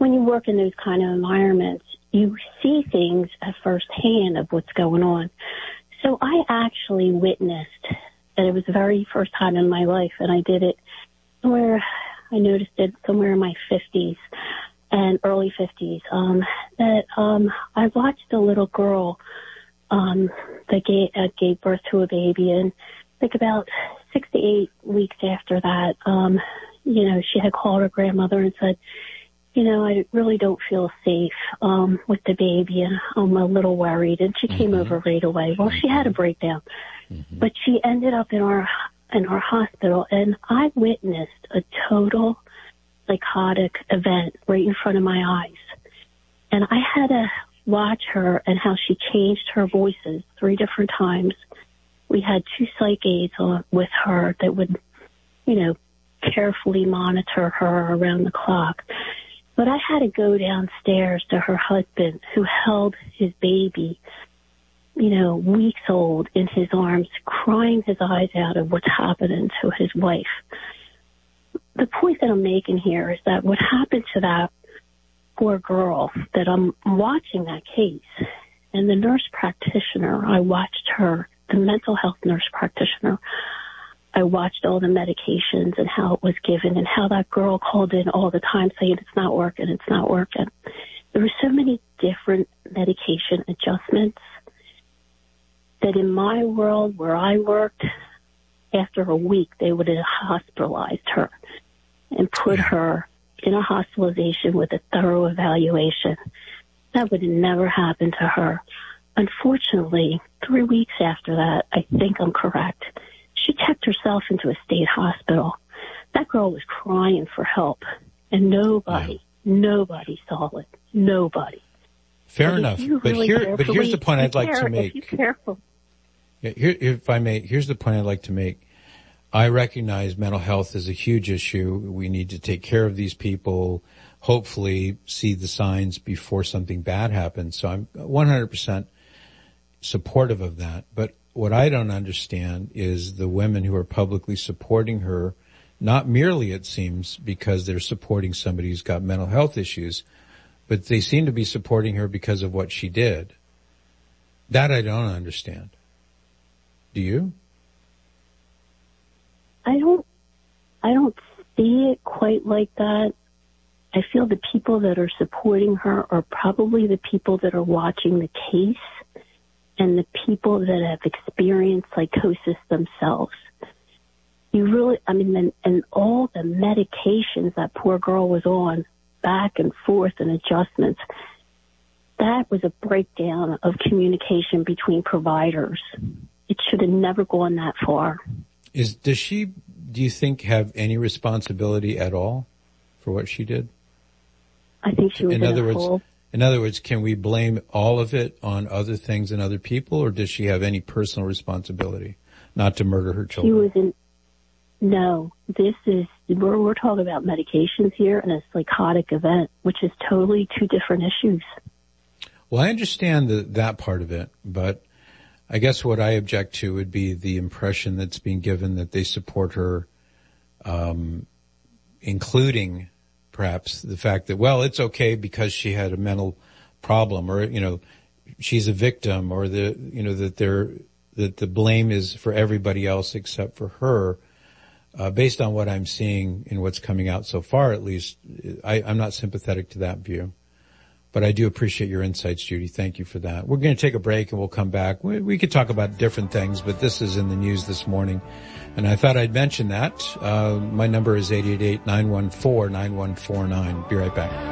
when you work in those kind of environments, you see things at first hand of what's going on. So I actually witnessed, and it was the very first time in my life, and I did it somewhere, I noticed it somewhere in my 50s and early 50s, that I watched a little girl that gave birth to a baby, and like about 6 to 8 weeks after that, she had called her grandmother and said, I really don't feel safe with the baby, and I'm a little worried. And she came over right away. Well, she had a breakdown, but she ended up in our hospital, and I witnessed a total psychotic event right in front of my eyes. And I had to watch her and how she changed her voices 3 different times. We had 2 psych aides with her that would, carefully monitor her around the clock. But I had to go downstairs to her husband, who held his baby, weeks old, in his arms, crying his eyes out of what's happening to his wife. The point that I'm making here is that what happened to that poor girl, that I'm watching that case, and the nurse practitioner, I watched her, the mental health nurse practitioner, I watched all the medications and how it was given, and how that girl called in all the time saying, it's not working. There were so many different medication adjustments that in my world where I worked, after a week, they would have hospitalized her and put her in a hospitalization with a thorough evaluation. That would have never happened to her. Unfortunately, 3 weeks after that, I think I'm correct, she checked herself into a state hospital. That girl was crying for help, and nobody saw it. Nobody. Fair enough. But here's the point I'd like to make. If you're careful. If I may, here's the point I'd like to make. I recognize mental health is a huge issue. We need to take care of these people, hopefully see the signs before something bad happens. So I'm 100% supportive of that. But what I don't understand is the women who are publicly supporting her, not merely, it seems, because they're supporting somebody who's got mental health issues, but they seem to be supporting her because of what she did. That I don't understand. Do you? I don't see it quite like that. I feel the people that are supporting her are probably the people that are watching the case and the people that have experienced psychosis themselves. And all the medications that poor girl was on, back and forth and adjustments, that was a breakdown of communication between providers. It should have never gone that far. Does she, do you think, have any responsibility at all for what she did? I think she was in other words, can we blame all of it on other things and other people, or does she have any personal responsibility not to murder her children? No, we're talking about medications here and a psychotic event, which is totally 2 different issues. Well, I understand that part of it, but I guess what I object to would be the impression that's being given that they support her, including perhaps the fact that, well, it's okay because she had a mental problem, or, she's a victim, or that the blame is for everybody else except for her. Based on what I'm seeing and what's coming out so far, at least, I'm not sympathetic to that view. But I do appreciate your insights, Judy. Thank you for that. We're going to take a break and we'll come back. We could talk about different things, but this is in the news this morning. And I thought I'd mention that. My number is 888-914-9149. Be right back.